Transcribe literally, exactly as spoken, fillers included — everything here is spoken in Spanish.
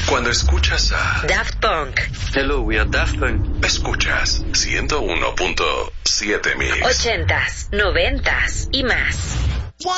Cuando escuchas a Daft Punk. Hello, we are Daft Punk. Escuchas ciento uno punto siete Mix. Ochentas, noventas y más.